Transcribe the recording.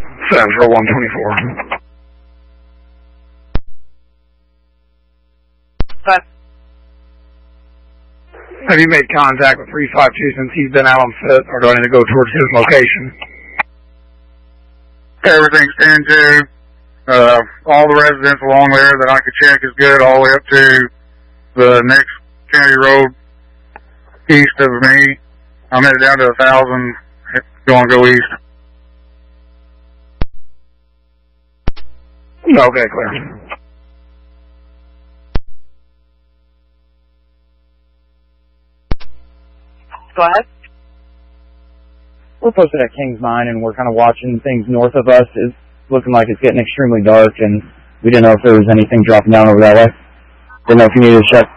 Central 124. But have you made contact with 352 since he's been out on foot, or do I need to go towards his location? Everything's 10-2. All the residents along there that I could check is good, all the way up to the next county road east of me. I'm headed down to 1,000, going to go east. Okay, clear. go ahead. We're posted at Kings Mine, and we're kind of watching things north of us. It's looking like it's getting extremely dark, and we didn't know if there was anything dropping down over that way. Didn't know if you needed to check